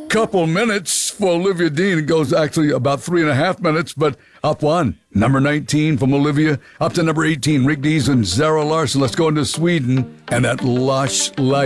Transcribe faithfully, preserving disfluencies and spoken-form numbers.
couple minutes for Olivia Dean. It goes actually about three and a half minutes, but up one. Number nineteen from Olivia, up to number eighteen, Rick Dees and Zara Larsson. Let's go into Sweden and that lush light.